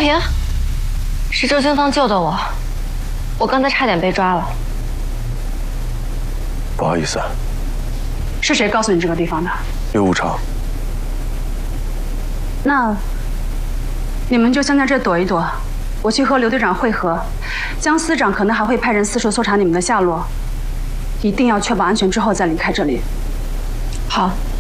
平，是周清芳救的我，我刚才差点被抓了。 不好意思啊。 是谁告诉你这个地方的？ 岳无常。 那你们就先在这躲一躲，我去和刘队长会合。江司长可能还会派人四处搜查你们的下落，一定要确保安全之后再离开这里。 好。